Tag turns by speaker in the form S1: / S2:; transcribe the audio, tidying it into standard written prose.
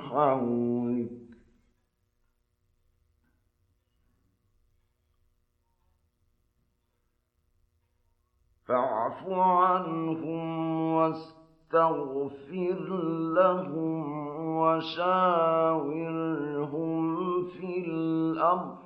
S1: حولك فاعف عنهم واستغفر لهم وشاورهم في الأمر